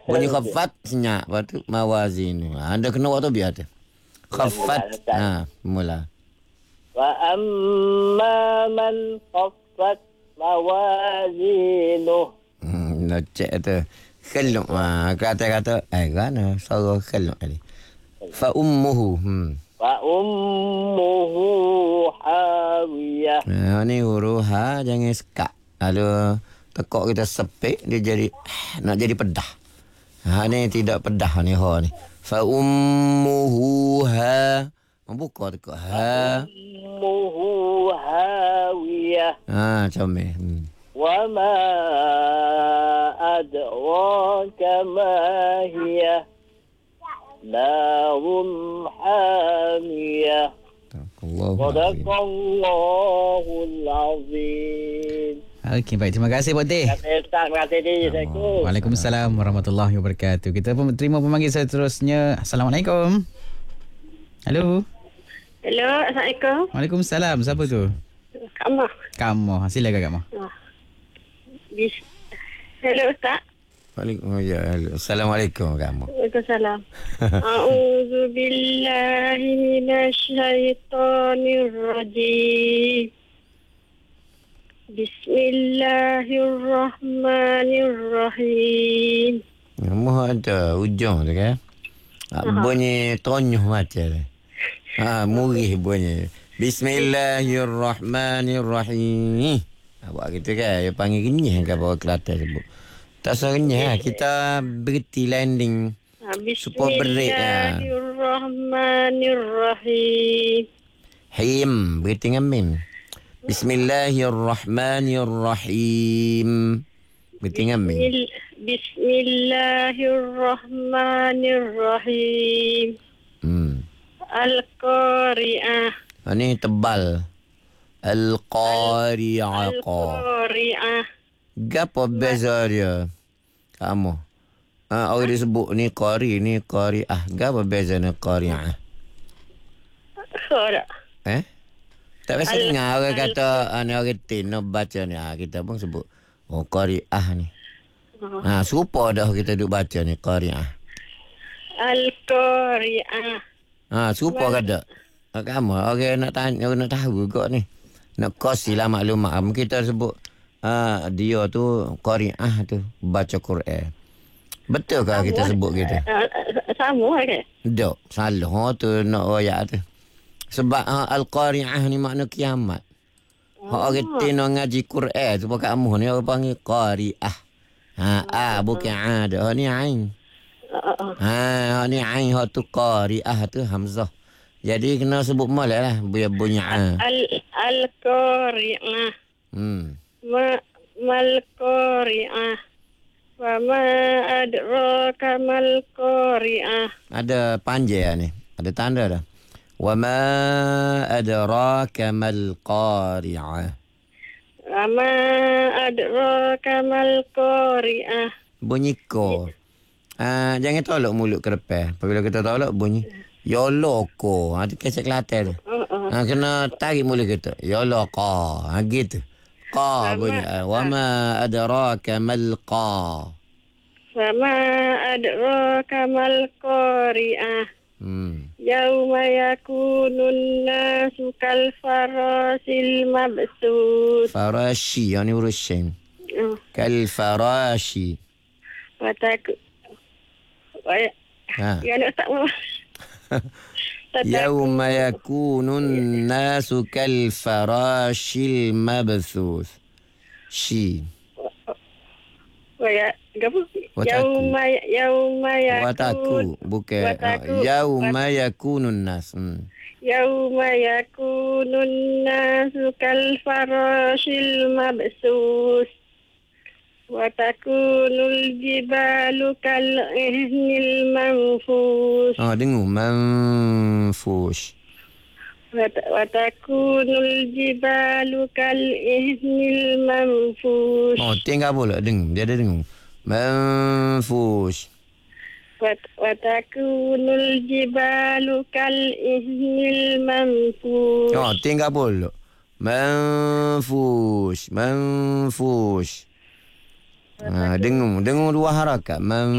Bunyi khafat senyap. Lepas tu mawazinu. Anda kena waktu biar tu. Khafat. Mula. Wa amma man khaffat mawazinu. Nak cek tu. Kheluk. Kata-kata. Kerana suara kheluk tadi. Fa ummuhu. Fa ummuhu hawiyah. Ni huruf ha jangan sekat. Lalu tekuk kita sepik dia jadi nak jadi pedah. Ni tidak pedah ni ha ni. Fa ummuhu ha. Buka tekuk ha. Ummuhu hawiyah. Comel. Wa ma adraka ma hiya. Narun hamiyah. Sadaqallahul azim. Okey, baik. Terima kasih, Pak Teh. Terima kasih. Waalaikumsalam warahmatullahi wabarakatuh. Kita terima pemanggil seterusnya. Assalamualaikum. Halo. Hello, Assalamualaikum. Waalaikumsalam. Siapa tu? Kamu. Silakan kamu. Hello, Ustaz. Assalamualaikum kamu. Waalaikumsalam. A'udzu billahi minasyaitonir rajim. Bismillahirrahmanirrahim. Kamu ada ujung tu kan? Bunyi tonyuh macam tu. Murih bunyi. Bismillahirrahmanirrahim. Buat gitu kan? Dia panggil kenyih kan bawa Kelantan sebut. Tak serenyah kita berhenti landing supaya break. Bismillahirrahmanirrahim. Him berhenti dengan mim. Bismillahirrahmanirrahim. Berhenti dengan mim. Bismillahirrahmanirrahim. Al-Qari'ah. Ini tebal. Al-Qari'ah. Al-Qari'ah. Apa beza dia? Kamu. Orang disebut ni qari, ni qari'ah. Apa beza ni qari'ah? Qara. Tak biasa dengar orang kata ni orang tin nak baca ni. Kita pun sebut qari'ah ni. Serupa dah kita duk baca ni qari'ah. Al-Qari'ah. Serupa kada. Kamu orang nak tanya, orang nak tahu kok ni. Nak kosilah maklumat. Kita sebut dia tu qari'ah tu baca Quran. Betul ke kita sebut gitu? Sama ke? Tak, salah tu nak royak tu. Sebab al-qari'ah ni makna kiamat. Orang tino ngaji Quran tu pakai kamu ni orang panggil qari'ah. Bukan ada. Ni ain. Ni ain tu qari'ah tu hamzah. Jadi kena sebut molek lah bunyi al-qari'ah. Mal qari'ah. Wa ma adraka mal qari'ah. Ada panjang ni. Ada tanda dah. Wa ma adraka mal qari'ah. Wa ma adraka mal qari'ah. Bunyi ko. Jangan tolak mulut ke depan. Apabila kita tolak bunyi yoloko. Itu kesek Kelantan tu. Kena tarik mulut kita. Yoloko. Gitu. Qa bunyi. Wa ma adraka mal qa. Wa ma adraka mal qari'ah. Yauma yakunun nasu kal farasil mabsus. Farashi. Yang ni huruf shin. Kal farashi. Wataku. Ya nak tak mau. يوم يكون الناس كالفراش المبثوث شي يوم وتكون يوم يكون الناس يوم يكون الناس كالفراش المبثوث Watakunul jibalu kal'ihnil manfush. Dengar manfush. Watakunul jibalu kal'ihnil manfush. Tinggal pula dengar. Dia ada dengar. Manfush. Watakunul jibalu kal'ihnil manfush. Tinggal pula. Manfush. Manfush. Dengar dua harakat.